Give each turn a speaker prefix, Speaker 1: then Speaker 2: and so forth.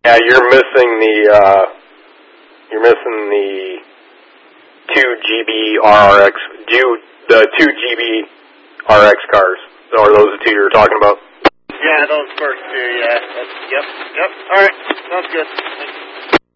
Speaker 1: Yeah, you're missing the 2GB RX, the 2GB RX cars. So are those the two you're talking about?
Speaker 2: Yeah, those first two, yeah. Yep. All right, sounds good. Thank you.